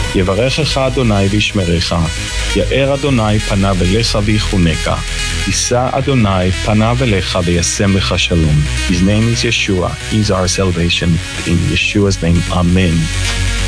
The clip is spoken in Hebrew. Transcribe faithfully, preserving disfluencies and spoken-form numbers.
יברכך אדוני וישמרך, יאר אדוני פניו אליך ויחונך, יישא אדוני פניו אליך וישם לך שלום. His name is Yeshua. He's our salvation. In Yeshua's name, Amen.